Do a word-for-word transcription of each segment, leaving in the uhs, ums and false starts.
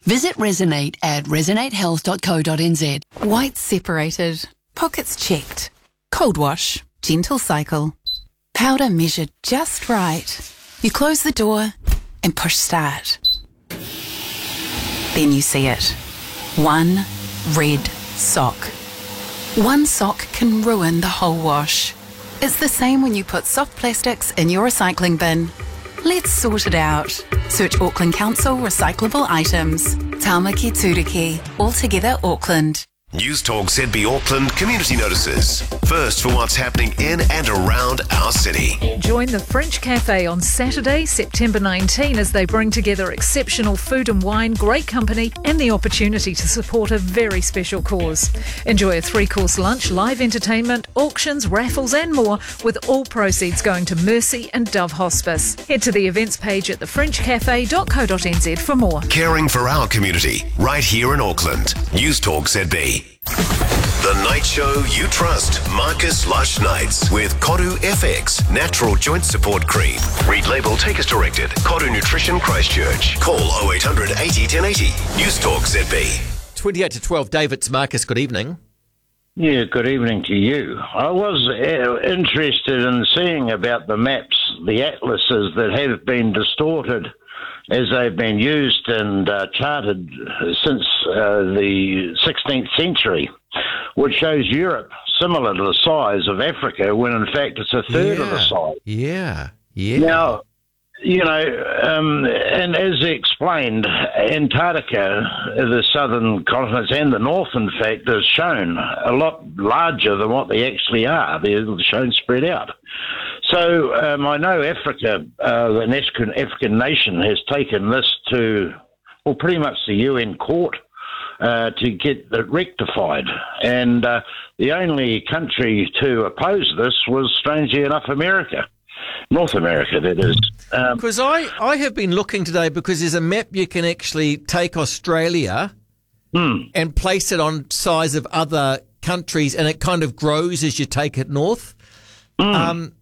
Visit Resonate at resonate health dot co dot n z. Whites separated, pockets checked, cold wash, gentle cycle, powder measured just right. You close the door and push start. Then you see it. One red sock. One sock can ruin the whole wash. It's the same when you put soft plastics in your recycling bin. Let's sort it out. Search Auckland Council recyclable items. Tāmaki Turiki, altogether Auckland. News Talk Z B Auckland community notices. First for what's happening in and around our city. Join the French Cafe on Saturday, September nineteenth, as they bring together exceptional food and wine, great company, and the opportunity to support a very special cause. Enjoy a three-course lunch, live entertainment, auctions, raffles, and more, with all proceeds going to Mercy and Dove Hospice. Head to the events page at the french cafe dot co dot n z for more. Caring for our community, right here in Auckland. News Talk Z B. The night show you trust. Marcus Lush Nights with Koru F X Natural Joint Support Cream. Read label, take as directed. Koru Nutrition Christchurch. Call oh eight hundred eighty ten eighty. News Talk Z B. twenty-eight to twelve. David's Marcus, good evening. Yeah, good evening to you. I was uh, interested in seeing about the maps, the atlases that have been distorted as they've been used and uh, charted since uh, the sixteenth century, which shows Europe similar to the size of Africa, when in fact it's a third yeah. of the size. Yeah, yeah. Now, you know, um, and as explained, Antarctica, the southern continents and the north, in fact, is shown a lot larger than what they actually are. They're shown spread out. So um, I know Africa, uh, an African, African nation, has taken this to, well, pretty much the U N court uh, to get it rectified. And uh, the only country to oppose this was, strangely enough, America. North America, that is. Because um, I, I have been looking today, because there's a map you can actually take Australia hmm. and place it on size of other countries, and it kind of grows as you take it north. Hmm. Um,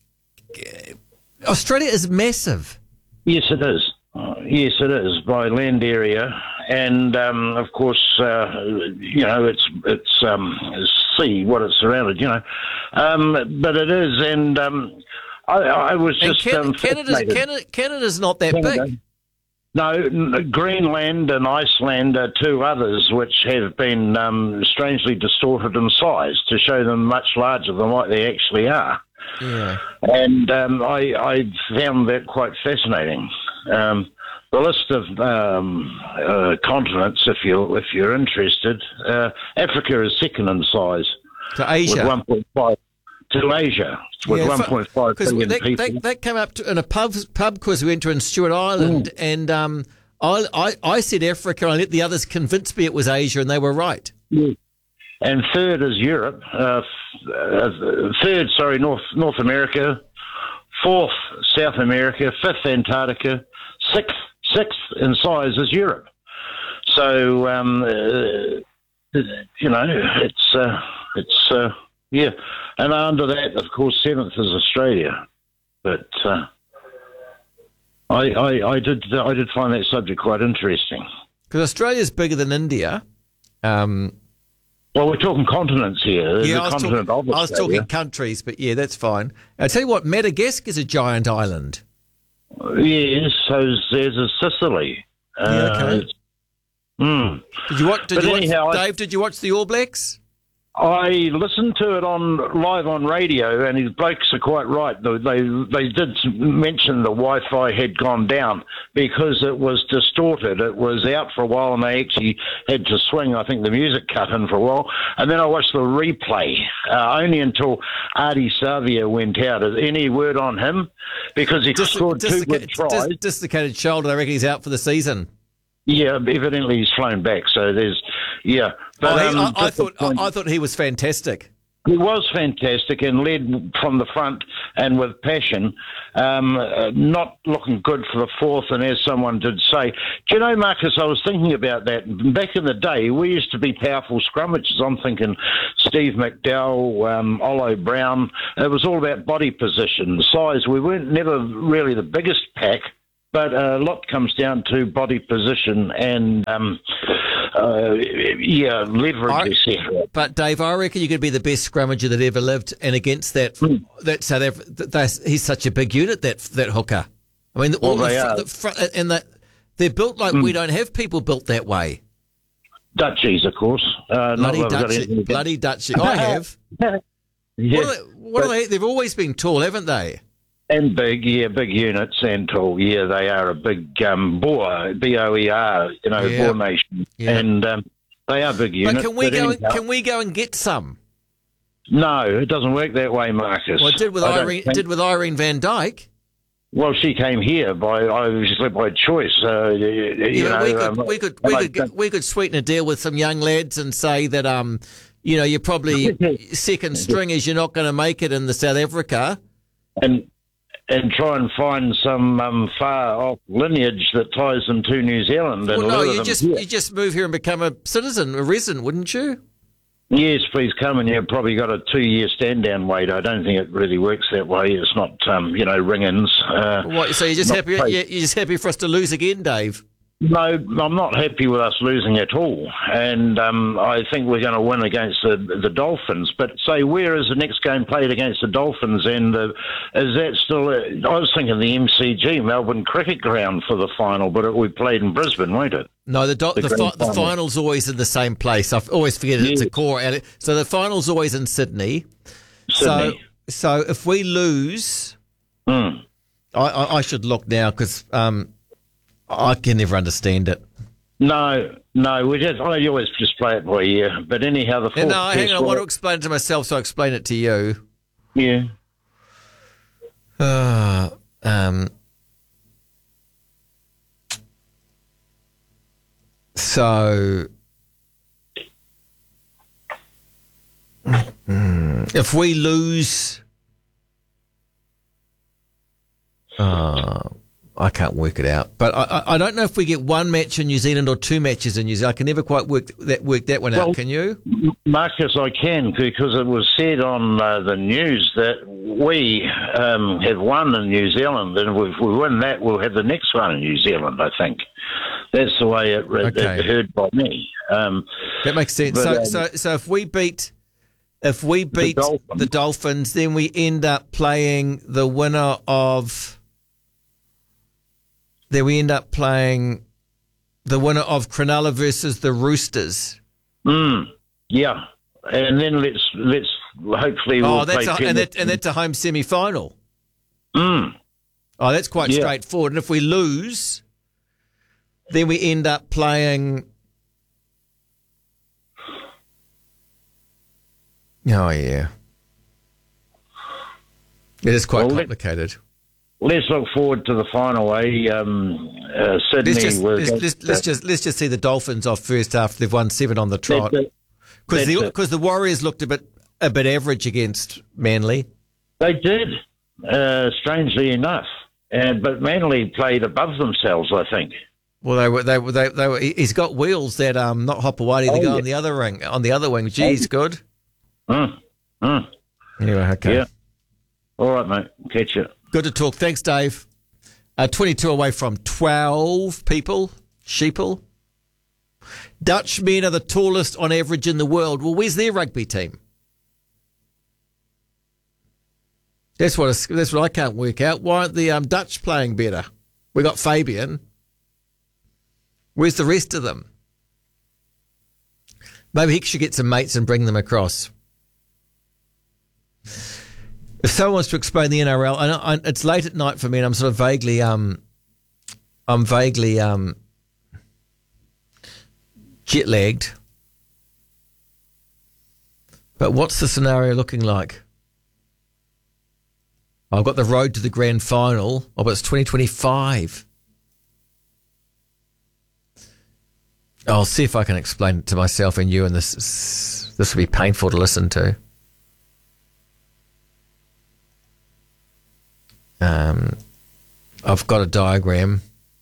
Australia is massive. Yes, it is. Uh, yes, it is, by land area. And, um, of course, uh, you know, it's it's um, sea, what it's surrounded, you know. Um, but it is, and um, I, I was just... Can, um, Canada's, Canada, Canada's not that Canada. big. No, Greenland and Iceland are two others which have been um, strangely distorted in size to show them much larger than what they actually are. Yeah. And um, I, I found that quite fascinating. Um, the list of um, uh, continents, if you're if you're interested, uh, Africa is second in size to Asia, with one point five to Asia with yeah, one point five billion that, people. That, that came up to, in a pub pub quiz we went to in Stewart Island, mm. and um, I, I I said Africa, and I let the others convince me it was Asia, and they were right. Yeah. And third is Europe. Uh, uh, third, sorry, North North America. Fourth, South America. Fifth, Antarctica. Sixth, sixth in size is Europe. So um, uh, you know, it's uh, it's uh, yeah. And under that, of course, seventh is Australia. But uh, I, I I did I did find that subject quite interesting. Because Australia's bigger than India. Um, Well, we're talking continents here. Yeah, the I was, continent talking, of I was Australia. talking countries, but yeah, that's fine. I'll tell you what, Madagascar's a giant island. Yes, so there's a Sicily. Yeah, okay. Uh, mm. Did you watch, did But you watch anyhow, I- Dave, did you watch the All Blacks? I listened to it on live on radio, and his blokes are quite right. They they, they did mention the Wi-Fi had gone down because it was distorted. It was out for a while, and they actually had to swing. I think the music cut in for a while, and then I watched the replay uh, only until Adi Savia went out. Is any word on him? Because he Dis- scored two disloca- good tries. dis- dislocated shoulder. I reckon he's out for the season. Yeah, evidently he's flown back. So there's yeah. But, Oh, he- um, I, I just a thought point- I, I thought he was fantastic. He was fantastic and led from the front and with passion. Um, uh, not looking good for the fourth, and as someone did say, do you know, Marcus, I was thinking about that. Back in the day, we used to be powerful scrummages. I'm thinking Steve McDowell, um, Olo Brown. It was all about body position, size. We weren't never really the biggest pack, but a lot comes down to body position and, um, uh, yeah, leverage, et cetera. But, Dave, I reckon you could be the best scrummager that ever lived, and against that, mm. that South Africa, he's such a big unit, that that hooker. I mean, all well, the, they fr- are. the front, and the, they're built like mm. we don't have people built that way. Dutchies, of course. Uh, bloody Dutchies. Bloody Dutchies. I have. yeah. What, are they, what are they? They've always been tall, haven't they? And big, yeah, big units and tall. Yeah, they are a big um, Boer, B O E R, you know, yeah. Boer nation. Yeah. And um, they are big units. But can we, but go anyhow, and, can we go and get some? No, it doesn't work that way, Marcus. Well, it did with, Irene, think... did with Irene van Dijk. Well, she came here by obviously by choice. Uh, you, yeah, you know, we could um, we could we could, get, we could sweeten a deal with some young lads and say that um you know you're probably second stringers, you're not going to make it in the South Africa, and and try and find some um, far off lineage that ties them to New Zealand. And well, no, you them just here. you just move here and become a citizen, a resident, wouldn't you? Yes, please come, and you've probably got a two-year stand-down wait. I don't think it really works that way. It's not, um, you know, ring-ins. Uh, what, so you're just happy? You're, you're just happy for us to lose again, Dave? No, I'm not happy with us losing at all, and um, I think we're going to win against the the Dolphins. But say, where is the next game played against the Dolphins? And uh, is that still? A, I was thinking the M C G, Melbourne Cricket Ground, for the final, but it, we played in Brisbane, won't it? No, the do- the, the, fi- final. the final's always in the same place. I always forget it. It's yes. a core. So the final's always in Sydney. Sydney. So, so if we lose, mm. I, I, I should look now because um, I can never understand it. No, no, we just I always just play it by ear. But anyhow, the fourth no, hang on. I want to right. explain it to myself, so I explain it to you. Yeah. Uh, um. So, if we lose, uh, I can't work it out. But I, I don't know if we get one match in New Zealand or two matches in New Zealand. I can never quite work that work that one well, out. Can you, Marcus? I can, because it was said on uh, the news that we um, have won in New Zealand, and if we win that, we'll have the next one in New Zealand. I think. That's the way it, okay. it heard by me. Um, that makes sense. but, so, um, so, so if we beat, if we beat the Dolphins. the Dolphins, then we end up playing the winner of. Then we end up playing the winner of Cronulla versus the Roosters. Mm, yeah, and then let's let's hopefully. We'll oh, that's play a, and, that, and that's a home semi-final. Mm. Oh, that's quite yeah. straightforward. And if we lose. Then we end up playing. Oh yeah, it is quite well, complicated. Let's look forward to the final. Eh? Um, uh, Sydney. Let's just was, let's, let's, let's just let's just see the Dolphins off first after they've won seven on the trot. Because the because the Warriors looked a bit a bit average against Manly. They did, uh, strangely enough, and but Manly played above themselves, I think. Well, they were, they were, they, they were. He's got wheels that um, not Hopewadi, the oh, guy yeah. on the other ring, on the other wing. Geez, good. Mm, mm. Anyway, okay. Yeah. All right, mate. Catch you. Good to talk. Thanks, Dave. Uh, twenty-two away from twelve people. Sheeple. Dutch men are the tallest on average in the world. Well, where's their rugby team? That's what it's, that's what I can't work out. Why aren't the um, Dutch playing better? We got Fabian. Where's the rest of them? Maybe he should get some mates and bring them across. If someone wants to explain the N R L, I know, I, it's late at night for me, and I'm sort of vaguely, um, I'm vaguely um, jet lagged. But what's the scenario looking like? I've got the road to the grand final. Oh, but it's twenty twenty-five. I'll see if I can explain it to myself and you, and this this will be painful to listen to. Um, I've got a diagram.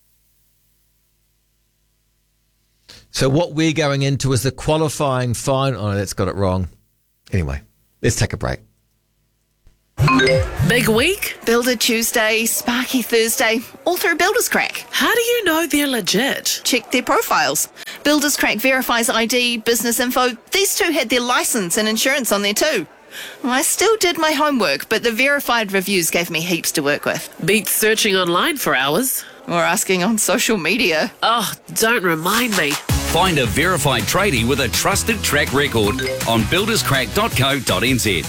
So what we're going into is the qualifying final. Oh, that's got it wrong. Anyway, let's take a break. Big week? Builder Tuesday, Sparky Thursday, all through Builders Crack. How do you know they're legit? Check their profiles. Builders Crack verifies I D, business info. These two had their license and insurance on there too. I still did my homework, but the verified reviews gave me heaps to work with. Beats searching online for hours. Or asking on social media. Oh, don't remind me. Find a verified tradie with a trusted track record on builders crack dot co dot n z.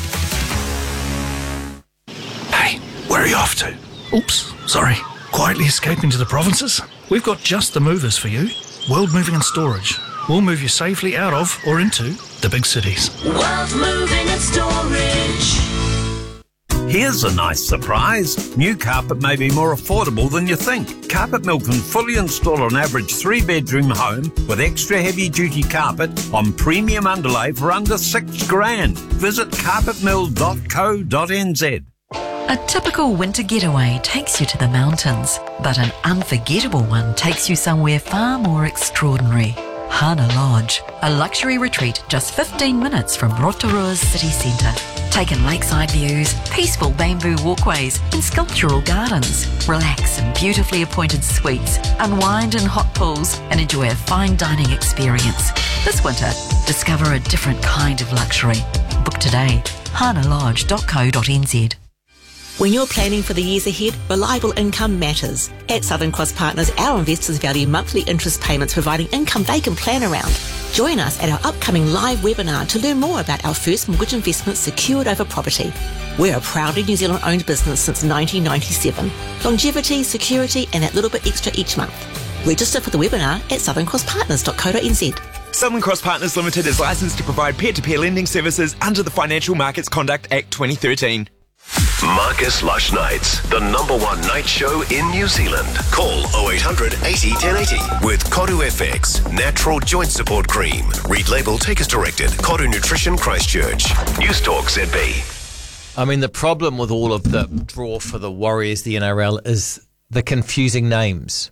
Hey, where are you off to? Oops, sorry. Quietly escaping to the provinces? We've got just the movers for you. World Moving and Storage. We'll move you safely out of or into the big cities. World Moving and Storage. Here's a nice surprise. New carpet may be more affordable than you think. Carpet Mill can fully install an average three-bedroom home with extra heavy-duty carpet on premium underlay for under six grand. Visit carpet mill dot co dot n z. A typical winter getaway takes you to the mountains, but an unforgettable one takes you somewhere far more extraordinary. Hana Lodge, a luxury retreat just fifteen minutes from Rotorua's city centre. Take in lakeside views, peaceful bamboo walkways and sculptural gardens. Relax in beautifully appointed suites, unwind in hot pools and enjoy a fine dining experience. This winter, discover a different kind of luxury. Book today, hana lodge dot co dot n z. When you're planning for the years ahead, reliable income matters. At Southern Cross Partners, our investors value monthly interest payments, providing income they can plan around. Join us at our upcoming live webinar to learn more about our first mortgage investment secured over property. We're a proudly New Zealand-owned business since nineteen ninety-seven. Longevity, security and that little bit extra each month. Register for the webinar at southern cross partners dot co dot n z. Southern Cross Partners Limited is licensed to provide peer-to-peer lending services under the Financial Markets Conduct Act twenty thirteen. Marcus Lush Nights, the number one night show in New Zealand. Call oh eight hundred eighty ten eighty with Koru F X, natural joint support cream. Read label, take as directed. Koru Nutrition Christchurch. News Talk Z B. I mean, the problem with all of the draw for the Warriors, the N R L, is the confusing names.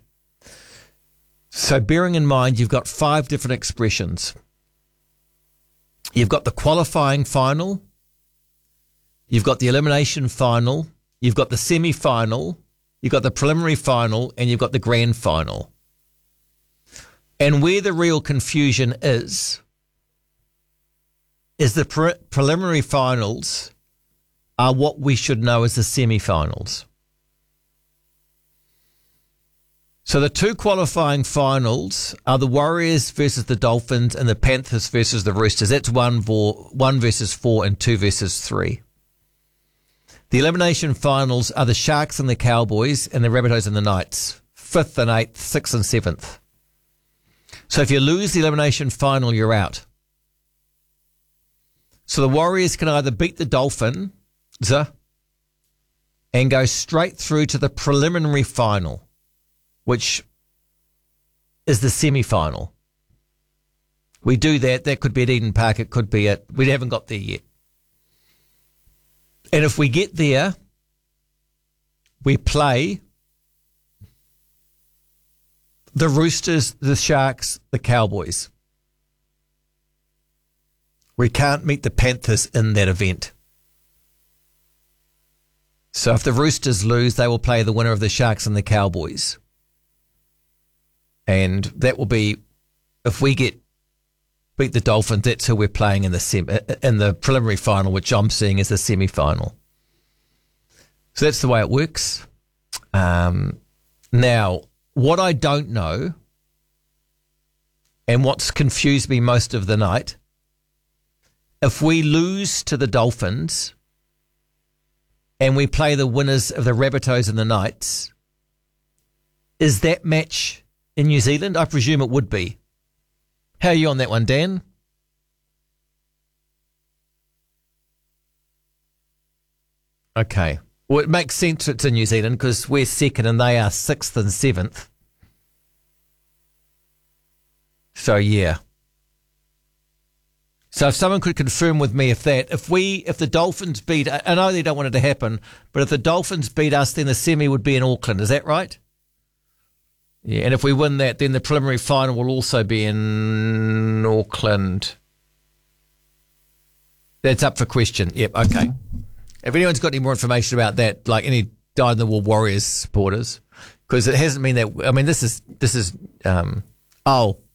So bearing in mind, you've got five different expressions. You've got the qualifying final. You've got the elimination final, you've got the semi-final, you've got the preliminary final, and you've got the grand final. And where the real confusion is, is the pre- preliminary finals are what we should know as the semi-finals. So the two qualifying finals are the Warriors versus the Dolphins and the Panthers versus the Roosters. That's one, vo- one versus four and two versus three. The elimination finals are the Sharks and the Cowboys and the Rabbitohs and the Knights, fifth and eighth, sixth and seventh. So if you lose the elimination final, you're out. So the Warriors can either beat the Dolphins and go straight through to the preliminary final, which is the semi-final. We do that. That could be at Eden Park. It could be at... We haven't got there yet. And if we get there, we play the Roosters, the Sharks, the Cowboys. We can't meet the Panthers in that event. So if the Roosters lose, they will play the winner of the Sharks and the Cowboys. And that will be, if we get beat the Dolphins, that's who we're playing in the sem- in the preliminary final, which I'm seeing as the semi-final. So that's the way it works. Um, now, what I don't know, and what's confused me most of the night, if we lose to the Dolphins and we play the winners of the Rabbitohs and the Knights, is that match in New Zealand? I presume it would be. How are you on that one, Dan? Okay. Well, it makes sense it's in New Zealand because we're second and they are sixth and seventh. So, yeah. So if someone could confirm with me if that, if we, if the Dolphins beat, I know they don't want it to happen, but if the Dolphins beat us, then the semi would be in Auckland. Is that right? Yeah, and if we win that, then the preliminary final will also be in Auckland. That's up for question. Yep, okay. If anyone's got any more information about that, like any Dyed in the Wool Warriors supporters, because it hasn't been that. I mean, this is this is. Um, oh,